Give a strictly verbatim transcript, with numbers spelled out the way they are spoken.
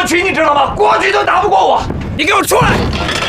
过去，你知道吗？过去都打不过我。你给我出来！